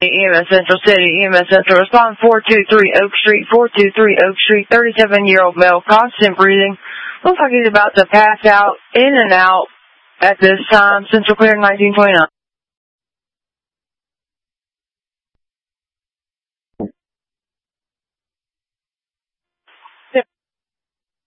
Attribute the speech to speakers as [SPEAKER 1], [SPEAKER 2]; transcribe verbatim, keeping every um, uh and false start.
[SPEAKER 1] E M S Central City, E M S Central, respond four two three Oak Street, four two three Oak Street, thirty-seven-year-old male, constant breathing. Looks like he's about to pass out, in and out at this time. Central clear nineteen twenty-nine.